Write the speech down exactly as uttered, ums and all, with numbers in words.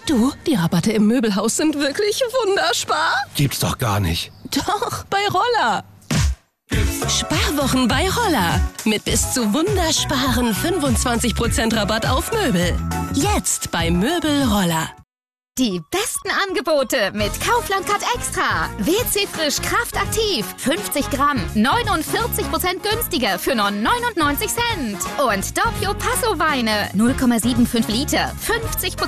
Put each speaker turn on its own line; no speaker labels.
Du, die Rabatte im Möbelhaus sind wirklich wunderspar.
Gibt's doch gar nicht.
Doch, bei Roller. Sparwochen bei Roller. Mit bis zu wundersparen fünfundzwanzig Prozent Rabatt auf Möbel. Jetzt bei Möbel Roller.
Die besten Angebote mit Kaufland Card Extra. W C Frisch Kraftaktiv. fünfzig Gramm. neunundvierzig Prozent günstiger für nur neunundneunzig Cent. Und Doppio Passo Weine. null Komma fünfundsiebzig Liter. fünfzig Prozent